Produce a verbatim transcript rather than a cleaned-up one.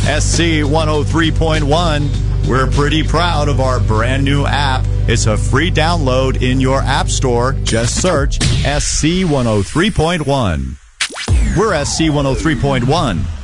S C one oh three point one. We're pretty proud of our brand new app. It's a free download in your app store. Just search S C one oh three point one. We're S C one oh three point one.